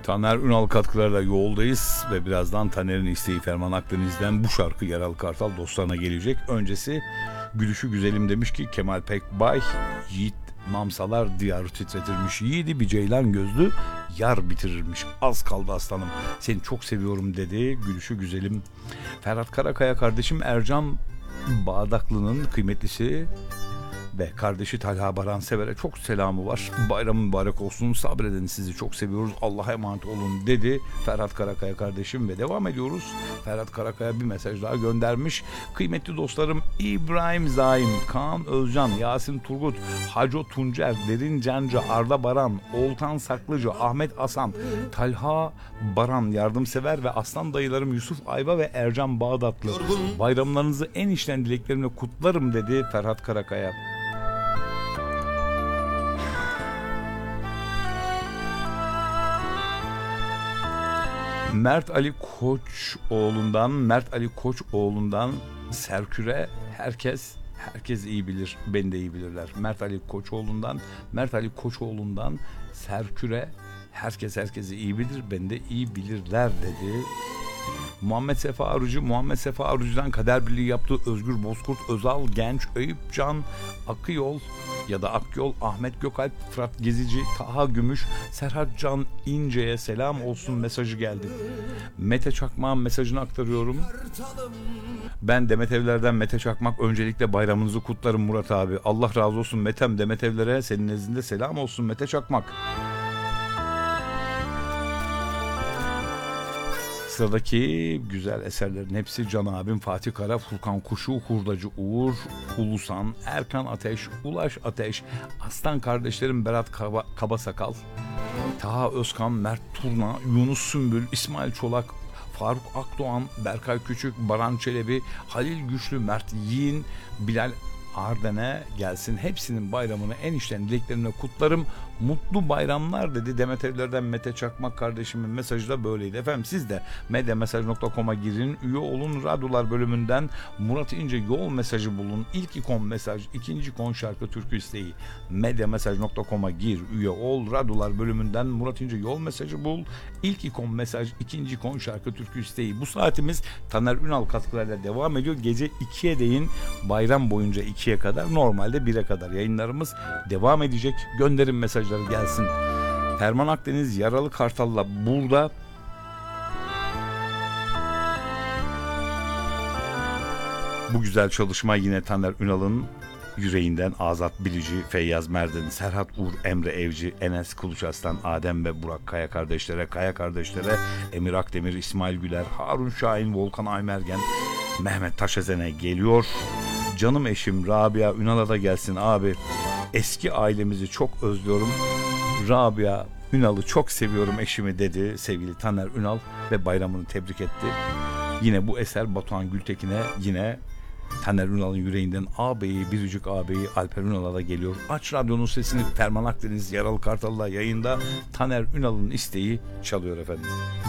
Taner Ünal katkılarıyla yoldayız ve birazdan Taner'in isteği Ferman Akdeniz'den bu şarkı Yaralı Kartal dostlarına gelecek. Öncesi Gülüşü Güzelim demiş ki Kemal Pekbay, Yiğit Mamsalar diyarı titretirmiş, yiğidi bir ceylan gözlü yar bitirirmiş, az kaldı aslanım seni çok seviyorum dedi Gülüşü Güzelim. Ferhat Karakaya kardeşim Ercan Bağdaklı'nın kıymetlisi ve kardeşi Talha Baransever'e çok selamı var. Bayram mübarek olsun, sabredin, sizi çok seviyoruz, Allah'a emanet olun dedi Ferhat Karakaya kardeşim. Ve devam ediyoruz. Ferhat Karakaya bir mesaj daha göndermiş. Kıymetli dostlarım İbrahim Zaim, Kaan Özcan, Yasin Turgut, Haco Tuncer, Derin Cancı, Arda Baran, Oltan Saklıcı, Ahmet Asan, Talha Baran yardımsever ve aslan dayılarım Yusuf Ayva ve Ercan Bağdatlı, bayramlarınızı en içten dileklerimle kutlarım dedi Ferhat Karakaya. Mert Ali Koçoğlu'ndan Serkür'e herkes iyi bilir, beni de iyi bilirler. Mert Ali Koçoğlu'ndan Serkür'e herkesi iyi bilir, beni de iyi bilirler dedi. Muhammed Sefa Arıcı'dan Kader Birliği yaptığı Özgür Bozkurt, Özal Genç, Eyüp Can, Akıyol ya da Akyol, Ahmet Gökalp, Fırat Gezici, Taha Gümüş, Serhat Can İnce'ye selam olsun mesajı geldi. Mete Çakmak'ın mesajını aktarıyorum. Ben Demet Evler'den Mete Çakmak, öncelikle bayramınızı kutlarım Murat abi. Allah razı olsun Metem, Demet Evler'e senin nezdinde selam olsun Mete Çakmak. Sıradaki güzel eserlerin hepsi Can abim, Fatih Kara, Furkan Kuşu, Hurdacı Uğur, Ulusan, Erkan Ateş, Ulaş Ateş, Aslan kardeşlerim Berat Kabasakal, Taha Özkan, Mert Turna, Yunus Sümbül, İsmail Çolak, Faruk Akdoğan, Berkay Küçük, Baran Çelebi, Halil Güçlü, Mert Yiğin, Bilal Arden'e gelsin. Hepsinin bayramını en içten dileklerimle kutlarım. Mutlu bayramlar dedi Demet Evler'den Mete Çakmak kardeşimin mesajı da böyleydi. Efendim siz de medyamesaj.com'a girin, üye olun, radyolar bölümünden Murat İnce yol mesajı bulun. İlk ikon mesaj, ikinci ikon şarkı türkü isteği. Medyamesaj.com'a gir, üye ol, radyolar bölümünden Murat İnce yol mesajı bul. İlk ikon mesaj, ikinci ikon şarkı türkü isteği. Bu saatimiz Taner Ünal katkılarıyla devam ediyor. Gece 2'ye değin, bayram boyunca 2'ye kadar, normalde 1'e kadar yayınlarımız devam edecek. Gönderin mesajları gelsin. Ferman Akdeniz Yaralı Kartal'la burada. Bu güzel çalışma yine Taner Ünal'ın yüreğinden Azat Bilici, Feyyaz Merdin, Serhat Uğur, Emre Evci, Enes Kılıçarslan, Adem ve Burak Kaya kardeşlere, Emir Akdemir, İsmail Güler, Harun Şahin, Volkan Aymergen, Mehmet Taşezen'e geliyor. Canım eşim Rabia Ünal'a da gelsin abi. Eski ailemizi çok özlüyorum. Rabia Ünal'ı çok seviyorum eşimi dedi sevgili Taner Ünal ve bayramını tebrik etti. Yine bu eser Batuhan Gültekin'e, yine Taner Ünal'ın yüreğinden ağabeyi, biricik ağabeyi Alper Ünal'a da geliyor. Aç radyonun sesini, Ferman Akdeniz Yaralı Kartal'la yayında Taner Ünal'ın isteği çalıyor efendim.